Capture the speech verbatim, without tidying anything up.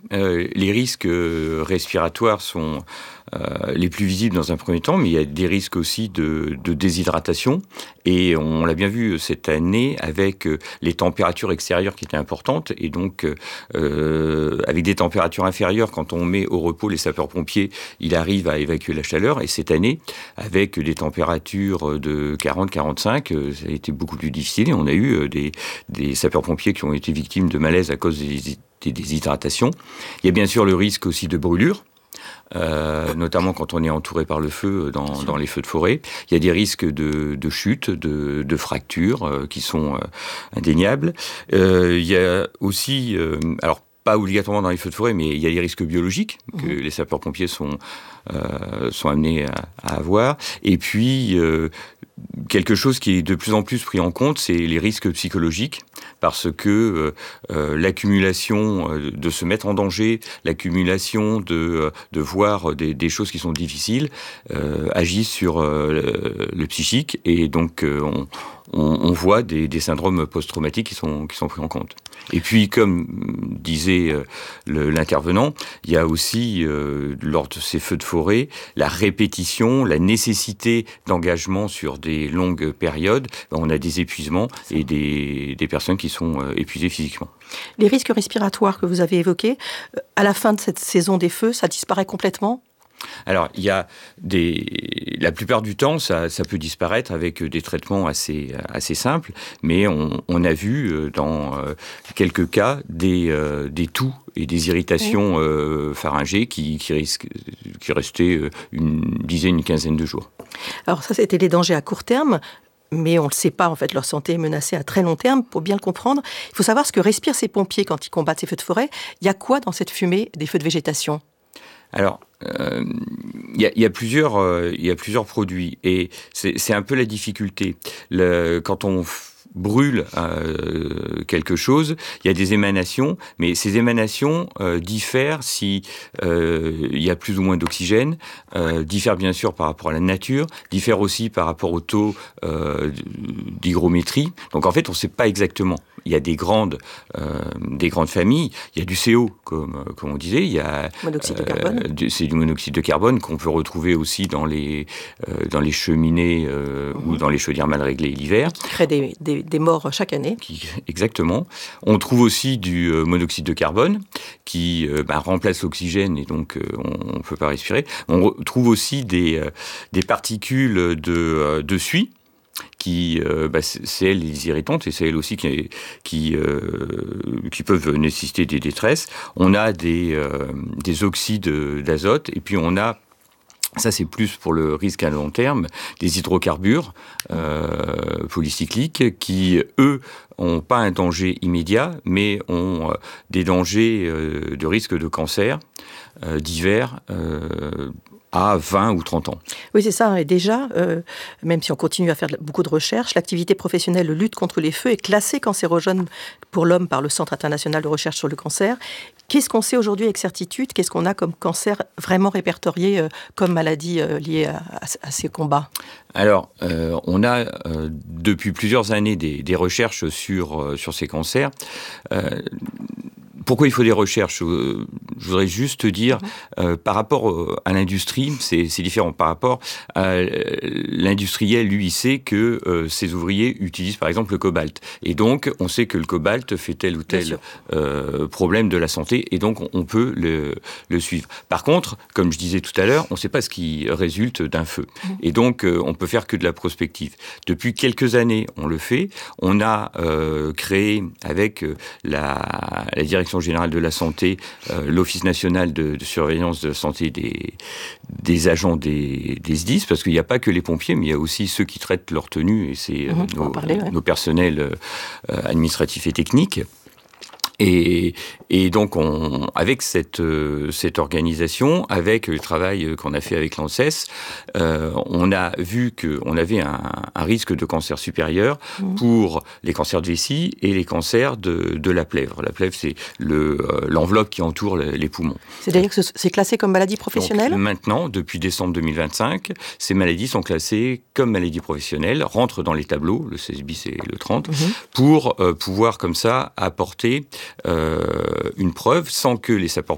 euh, les risques euh, respiratoires sont euh, les plus visibles dans un premier temps, mais il y a des risques aussi de, de déshydratation. Et on l'a bien vu cette année avec euh, les températures extérieures qui étaient importantes. Et donc, euh, avec des températures inférieures, quand on met au repos les sapeurs-pompiers, il arrive à évacuer la chaleur. Et cette année, avec des températures de quarante à quarante-cinq, euh, ça a été beaucoup plus difficile. Et on a eu euh, des, des sapeurs-pompiers qui ont été victimes de malaise à cause des des déshydratations. Il y a bien sûr le risque aussi de brûlure, euh, notamment quand on est entouré par le feu dans, dans les feux de forêt. Il y a des risques de, de chute, de, de fractures euh, qui sont euh, indéniables. Euh, il y a aussi, euh, alors pas obligatoirement dans les feux de forêt, mais il y a des risques biologiques que mmh. les sapeurs-pompiers sont, euh, sont amenés à, à avoir. Et puis, euh, quelque chose qui est de plus en plus pris en compte, c'est les risques psychologiques, parce que euh, l'accumulation euh, de se mettre en danger, l'accumulation de, de voir des, des choses qui sont difficiles, euh, agissent sur euh, le, le psychique, et donc euh, on, on, on voit des, des syndromes post-traumatiques qui sont, qui sont pris en compte. Et puis, comme disait euh, le, l'intervenant, il y a aussi, euh, lors de ces feux de forêt, la répétition, la nécessité d'engagement sur des longues périodes. On a des épuisements et des, des personnes qui sont euh, épuisées physiquement. Les risques respiratoires que vous avez évoqués, à la fin de cette saison des feux, ça disparaît complètement ? Alors, il y a des... La plupart du temps, ça, ça peut disparaître avec des traitements assez, assez simples, mais on, on a vu dans euh, quelques cas des, euh, des toux et des irritations oui. euh, pharyngées qui, qui, risquent, qui restaient une dizaine, une quinzaine de jours. Alors ça, c'était les dangers à court terme. Mais on ne le sait pas, en fait, leur santé est menacée à très long terme. Pour bien le comprendre, il faut savoir ce que respirent ces pompiers quand ils combattent ces feux de forêt. Il y a quoi dans cette fumée des feux de végétation ? Alors, euh, il y a, y a plusieurs, euh, il y a plusieurs produits et c'est, c'est un peu la difficulté. Le, quand on f- brûle euh, quelque chose, il y a des émanations, mais ces émanations euh, diffèrent si euh, il y a plus ou moins d'oxygène, euh, diffèrent bien sûr par rapport à la nature, diffèrent aussi par rapport au taux euh, d'hygrométrie. Donc en fait, on ne sait pas exactement. Il y a des grandes, euh, des grandes familles. Il y a du C O, comme, comme on disait. Il y a monoxyde de carbone. Euh, du, c'est du monoxyde de carbone qu'on peut retrouver aussi dans les euh, dans les cheminées euh, mmh. ou dans les chaudières mal réglées l'hiver. Qui crée des, des, des morts chaque année. Qui, exactement. On trouve aussi du euh, monoxyde de carbone qui euh, bah, remplace l'oxygène et donc euh, on ne peut pas respirer. On retrouve aussi des euh, des particules de euh, de suie. Qui, euh, bah, c'est elles les irritantes et c'est elles aussi qui, qui, euh, qui peuvent nécessiter des détresses. On a des, euh, des oxydes d'azote et puis on a, ça c'est plus pour le risque à long terme, des hydrocarbures euh, polycycliques qui, eux, n'ont pas un danger immédiat, mais ont euh, des dangers euh, de risque de cancer euh, divers euh, à vingt ou trente ans. Oui, c'est ça. Et déjà, euh, même si on continue à faire beaucoup de recherches, l'activité professionnelle de lutte contre les feux est classée cancérogène pour l'homme par le Centre international de recherche sur le cancer. Qu'est-ce qu'on sait aujourd'hui avec certitude ? Qu'est-ce qu'on a comme cancer vraiment répertorié euh, comme maladie euh, liée à, à, à ces combats ? Alors, euh, on a euh, depuis plusieurs années des, des recherches sur, euh, sur ces cancers. Euh, Pourquoi il faut des recherches ? Je voudrais juste dire, euh, par rapport à l'industrie, c'est, c'est différent. Par rapport à l'industriel, lui, il sait que euh, ses ouvriers utilisent, par exemple, le cobalt. Et donc, on sait que le cobalt fait tel ou tel euh, problème de la santé, et donc on peut le, le suivre. Par contre, comme je disais tout à l'heure, on ne sait pas ce qui résulte d'un feu. Et donc, euh, on peut faire que de la prospective. Depuis quelques années, on le fait. On a euh, créé, avec la, la direction générale de la santé, euh, l'Office national de, de surveillance de la santé des, des agents des, des S D I S, parce qu'il n'y a pas que les pompiers, mais il y a aussi ceux qui traitent leur tenue, et c'est euh, mmh, nos, parler, ouais. nos personnels euh, administratifs et techniques. Et, et donc, on, avec cette, euh, cette organisation, avec le travail qu'on a fait avec l'ANSES, euh, on a vu qu'on avait un, un risque de cancer supérieur mmh. pour les cancers de vessie et les cancers de, de la plèvre. La plèvre, c'est le, euh, l'enveloppe qui entoure les, les poumons. C'est-à-dire que c'est classé comme maladie professionnelle ? Donc, maintenant, depuis décembre deux mille vingt-cinq, ces maladies sont classées comme maladies professionnelles, rentrent dans les tableaux, le seize bis et le trente, mmh. pour euh, pouvoir comme ça apporter Euh, une preuve sans que les sapeurs